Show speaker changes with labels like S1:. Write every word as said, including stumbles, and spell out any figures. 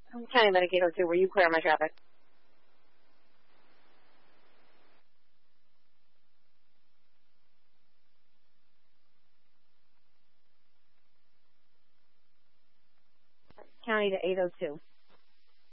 S1: County Medic eight oh two, were you clear on my traffic? County to eight oh two.